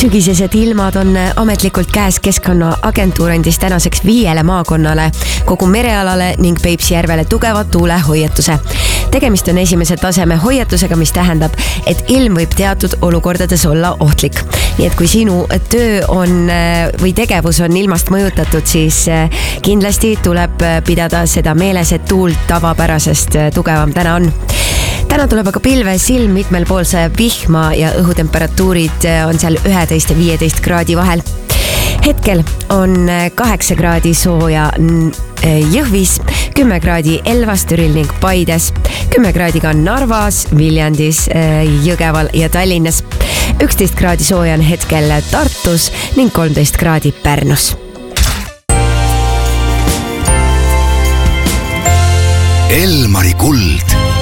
Sügisesed ilmad on ametlikult käes. Keskkonnaagentuur andis tänaseks 5 maakonnale, kogu merealale ning Peipsi järvele tugeva tuulehoiatuse. Tegemist on esimese taseme hoiatusega, mis tähendab, et ilm võib teatud olukordades olla ohtlik. Nii et kui sinu töö on või tegevus on ilmast mõjutatud, siis kindlasti tuleb pidada seda meeles, et tuul tavapärasest tugevam täna on. Täna tuleb aga pilves ilm, mitmel pool sajab vihma ja õhutemperatuurid on seal 11 ja 15 kraadi vahel. Hetkel on 8 kraadi sooja Jõhvis, 10 kraadi Elvas, Türil ning Paides, 10 kraadi ka Narvas, Viljandis, Jõgeval ja Tallinnas, 11 kraadi sooja on hetkel Tartus ning 13 kraadi Pärnus. Elmari kuld.